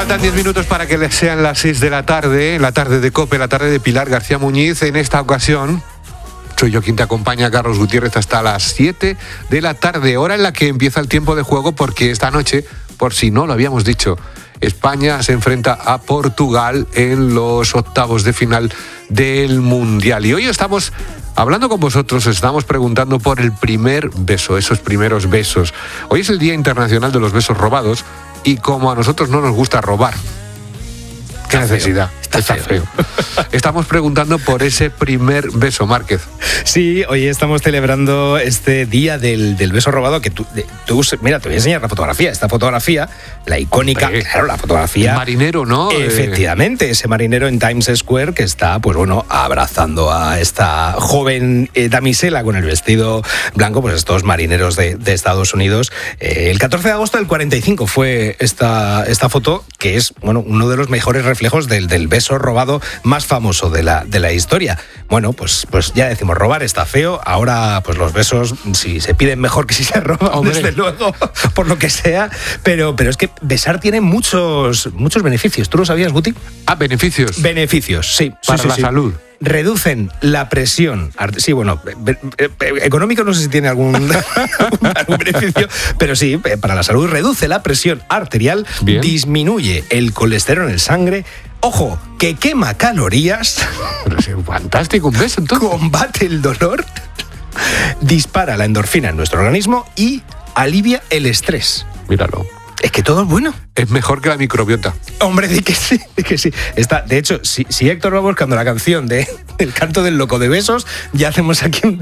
Faltan 10 minutos para que sean las 6 de la tarde de COPE, la tarde de Pilar García Muñiz. En esta ocasión soy yo quien te acompaña, Carlos Gutiérrez, hasta las 7 de la tarde, hora en la que empieza el tiempo de juego, porque esta noche, por si no lo habíamos dicho, España se enfrenta a Portugal en los octavos de final del Mundial. Y hoy estamos hablando con vosotros, estamos preguntando por el primer beso, esos primeros besos. Hoy es el Día Internacional de los Besos Robados y como a nosotros no nos gusta robar, ¿qué necesidad? Está feo. Estamos preguntando por ese primer beso, Márquez. Sí, hoy estamos celebrando este día del beso robado, que tú, mira, te voy a enseñar la fotografía. Esta fotografía, la icónica, claro, la fotografía. El marinero, ¿no? Efectivamente, ese marinero en Times Square que está, pues bueno, abrazando a esta joven damisela con el vestido blanco, pues estos marineros de Estados Unidos. El 14 de agosto del 45 fue esta foto, que es, bueno, uno de los mejores reflejos del beso robado más famoso de la historia. Bueno, pues ya decimos, robar está feo. Ahora, pues los besos, si se piden mejor que si se roban, hombre, desde luego, por lo que sea. Pero es que besar tiene muchos beneficios. ¿Tú lo sabías, Guti? Beneficios. Beneficios, sí. Para la salud. Reducen la presión. Sí, bueno, económico no sé si tiene algún beneficio, pero sí, para la salud reduce la presión arterial, bien, disminuye el colesterol en sangre. Ojo, que quema calorías. Pero es fantástico un beso, entonces. Combate el dolor, dispara la endorfina en nuestro organismo y alivia el estrés. Míralo. Es que todo es bueno. Es mejor que la microbiota. Hombre, di que sí. De hecho, si Héctor va buscando la canción de El canto del loco de besos, ya hacemos aquí un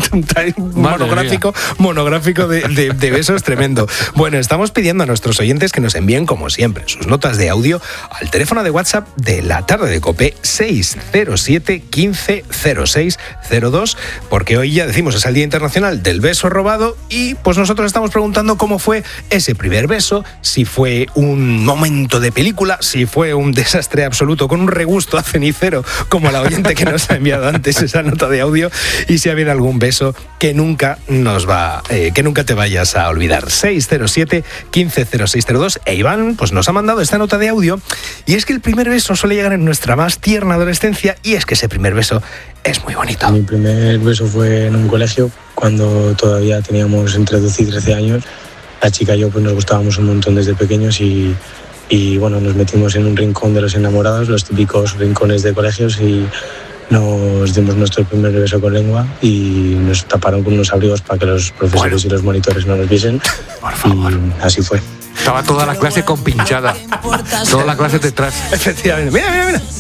monográfico de besos tremendo. Bueno, estamos pidiendo a nuestros oyentes que nos envíen, como siempre, sus notas de audio al teléfono de WhatsApp de la tarde de COPE 607 15 06 02, porque hoy ya decimos es el Día Internacional del Beso Robado y pues nosotros estamos preguntando cómo fue ese primer beso, si fue un momento de película, si fue un desastre absoluto con un regusto a cenicero como la oyente que nos ha enviado antes esa nota de audio, y si ha habido algún beso que nunca que nunca te vayas a olvidar. 607 15 06 02. E Iván pues nos ha mandado esta nota de audio, y es que el primer beso suele llegar en nuestra más tierna adolescencia, y es que ese primer beso es muy bonito. Mi primer beso fue en un colegio cuando todavía teníamos entre 12 y 13 años. La chica y yo pues nos gustábamos un montón desde pequeños y bueno, nos metimos en un rincón de los enamorados, los típicos rincones de colegios, y nos dimos nuestro primer beso con lengua y nos taparon con unos abrigos para que los profesores y los monitores no nos viesen. Por favor. Y así fue. Estaba toda la clase compinchada. Toda la clase detrás. Efectivamente. Mira.